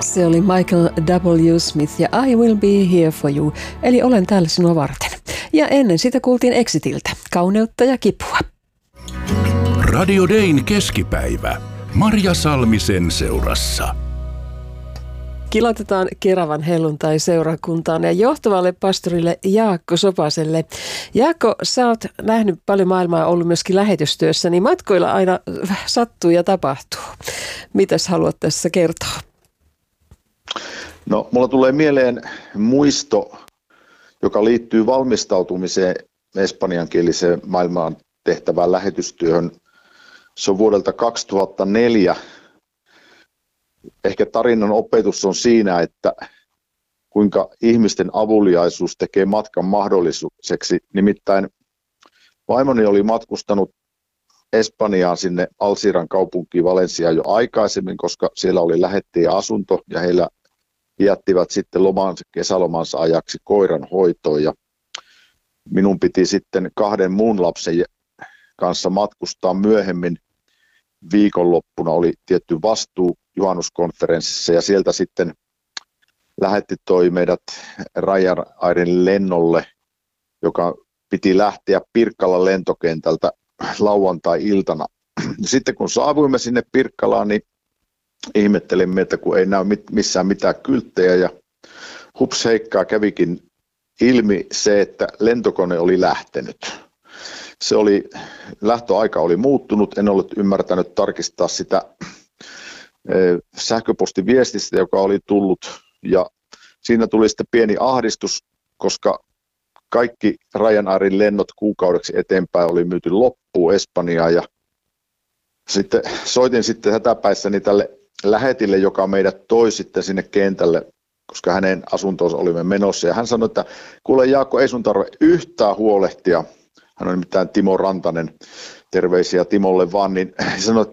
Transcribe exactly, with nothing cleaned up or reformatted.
Se oli Michael W. Smith ja I Will Be Here For You, eli olen täällä sinua varten. Ja ennen sitä kuultiin Exitiltä, Kauneutta ja kipua. Radio Dayn keskipäivä. Marja Salmisen seurassa. Kilotetaan Keravan helluntai-seurakuntaan ja johtavalle pastorille Jaakko Sopaselle. Jaakko, sä oot nähnyt paljon maailmaa, ollut myöskin lähetystyössä, niin matkoilla aina sattuu ja tapahtuu. Mitäs haluat tässä kertoa? No, mulla tulee mieleen muisto, joka liittyy valmistautumiseen espanjankieliseen maailmaan tehtävään lähetystyöhön. Se on vuodelta kaksituhattaneljä. Ehkä tarinan opetus on siinä, että kuinka ihmisten avuliaisuus tekee matkan mahdolliseksi. Nimittäin vaimoni oli matkustanut Espanjaan sinne Alsiran kaupunkiin Valensiaan jo aikaisemmin, koska siellä oli lähettäjä asunto ja heillä jättivät sitten lomansa, kesälomansa ajaksi koiran hoitoon. Ja minun piti sitten kahden muun lapsen kanssa matkustaa myöhemmin. Viikonloppuna oli tietty vastuu juhannuskonferenssissa ja sieltä sitten lähetti toi meidät Ryanairin lennolle, joka piti lähteä Pirkkalan lentokentältä lauantai-iltana. Sitten kun saavuimme sinne Pirkkalaan, niin ihmettelimme, että kun ei näy missään mitään kylttejä ja hups heikkaa kävikin ilmi se, että lentokone oli lähtenyt. Se oli, lähtöaika oli muuttunut, en ollut ymmärtänyt tarkistaa sitä sähköpostiviestistä, joka oli tullut, ja siinä tuli sitten pieni ahdistus, koska kaikki Ryanairin lennot kuukaudeksi eteenpäin oli myyty loppuun Espanjaan, ja sitten soitin sitten hätäpäissäni tälle lähetille, joka meidät toi sitten sinne kentälle, koska hänen asuntoonsa olimme menossa, ja hän sanoi, että kuule Jaakko, ei sun tarvitse yhtään huolehtia. Hän on nimittäin Timo Rantanen, terveisiä Timolle vaan, niin hän sanoi,